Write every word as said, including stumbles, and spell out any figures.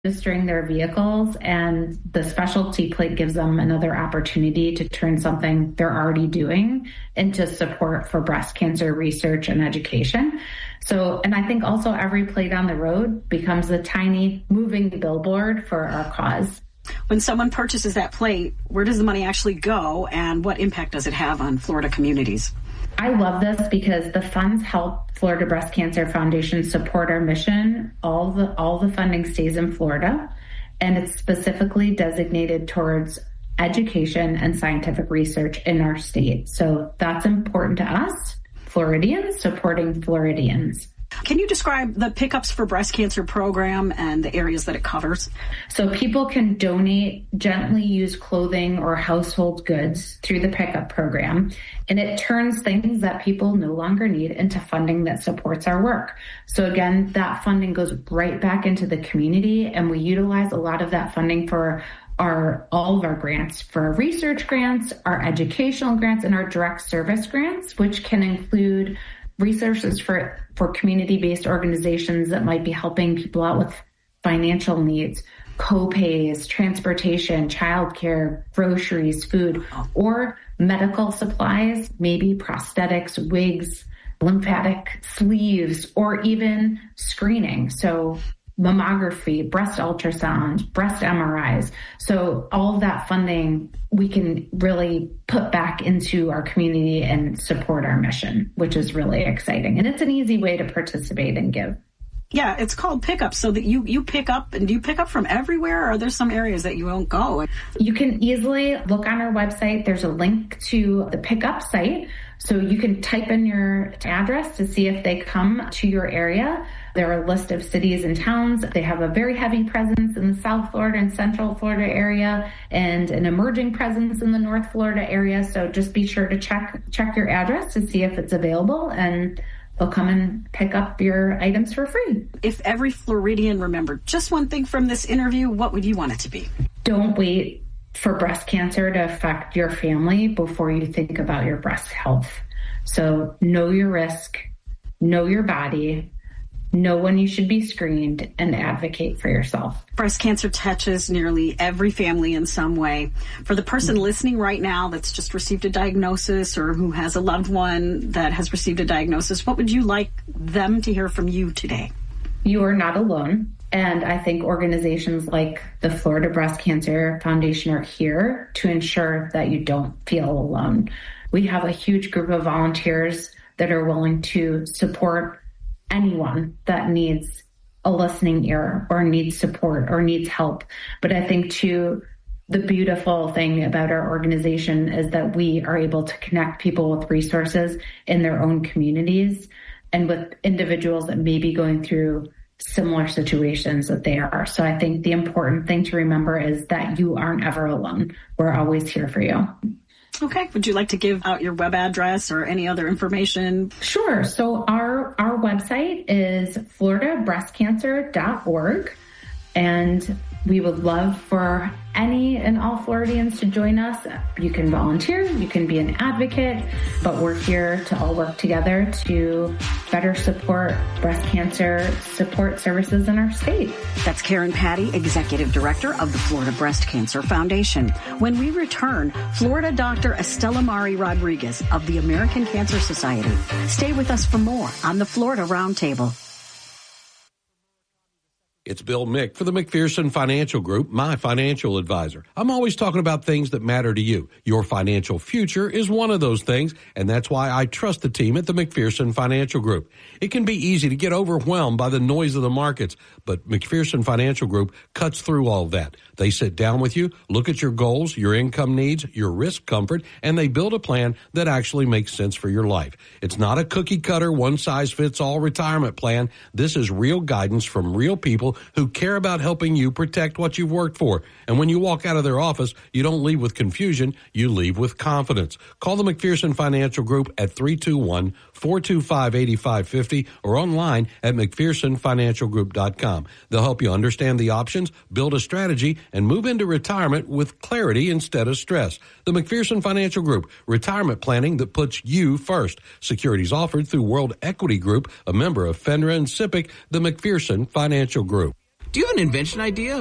registering their vehicles, and the specialty plate gives them another opportunity to turn something they're already doing into support for breast cancer research and education. So, and I think also every plate on the road becomes a tiny moving billboard for our cause. When someone purchases that plate, where does the money actually go, and what impact does it have on Florida communities? I love this because the funds help Florida Breast Cancer Foundation support our mission. All the all the funding stays in Florida, and it's specifically designated towards education and scientific research in our state. So that's important to us, Floridians, supporting Floridians. Can you describe the Pickups for Breast Cancer program and the areas that it covers? So people can donate gently used clothing or household goods through the Pickup program, and it turns things that people no longer need into funding that supports our work. So again, that funding goes right back into the community, and we utilize a lot of that funding for our all of our grants, for our research grants, our educational grants, and our direct service grants, which can include resources for, for community-based organizations that might be helping people out with financial needs, co-pays, transportation, childcare, groceries, food, or medical supplies, maybe prosthetics, wigs, lymphatic sleeves, or even screening. So mammography, breast ultrasound, breast M R Is. So all of that funding we can really put back into our community and support our mission, which is really exciting. And it's an easy way to participate and give. Yeah, it's called Pickup, so that you, you pick up, and do you pick up from everywhere, or are there some areas that you won't go? You can easily look on our website. There's a link to the Pickup site, so you can type in your address to see if they come to your area. There are a list of cities and towns. They have a very heavy presence in the South Florida and Central Florida area, and an emerging presence in the North Florida area. So just be sure to check check your address to see if it's available, and they'll come and pick up your items for free. If every Floridian remembered just one thing from this interview, what would you want it to be? Don't wait for breast cancer to affect your family before you think about your breast health. So know your risk, know your body, know when you should be screened, and advocate for yourself. Breast cancer touches nearly every family in some way. For the person listening right now that's just received a diagnosis, or who has a loved one that has received a diagnosis, what would you like them to hear from you today? You are not alone. And I think organizations like the Florida Breast Cancer Foundation are here to ensure that you don't feel alone. We have a huge group of volunteers that are willing to support anyone that needs a listening ear or needs support or needs help. But I think too, the beautiful thing about our organization is that we are able to connect people with resources in their own communities and with individuals that may be going through similar situations that they are. So I think the important thing to remember is that you aren't ever alone. We're always here for you. Okay. Would you like to give out your web address or any other information? Sure. So our, our website is florida breast cancer dot org, and we would love for any and all Floridians to join us. You can volunteer, you can be an advocate, but we're here to all work together to better support breast cancer support services in our state. That's Karen Patty, Executive Director of the Florida Breast Cancer Foundation. When we return, Florida Doctor Estela Mari Rodriguez of the American Cancer Society. Stay with us for more on the Florida Roundtable. It's Bill Mick for the McPherson Financial Group, my financial advisor. I'm always talking about things that matter to you. Your financial future is one of those things, and that's why I trust the team at the McPherson Financial Group. It can be easy to get overwhelmed by the noise of the markets, but McPherson Financial Group cuts through all of that. They sit down with you, look at your goals, your income needs, your risk comfort, and they build a plan that actually makes sense for your life. It's not a cookie-cutter, one-size-fits-all retirement plan. This is real guidance from real people who care about helping you protect what you've worked for. And when you walk out of their office, you don't leave with confusion, you leave with confidence. Call the McPherson Financial Group at three two one, four two five, eight five five zero or online at mcpherson financial group dot com. They'll help you understand the options, build a strategy, and move into retirement with clarity instead of stress. The McPherson Financial Group, retirement planning that puts you first. Securities offered through World Equity Group, a member of FINRA and SIPC, the McPherson Financial Group. Do you have an invention idea?